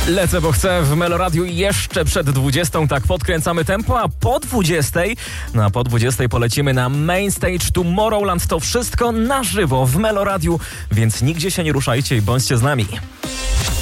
Lecę, bo chcę w Meloradiu jeszcze przed 20, tak podkręcamy tempo, a po 20, po 20 polecimy na Main Stage Tomorrowland. To wszystko na żywo w Meloradiu, więc nigdzie się nie ruszajcie i bądźcie z nami.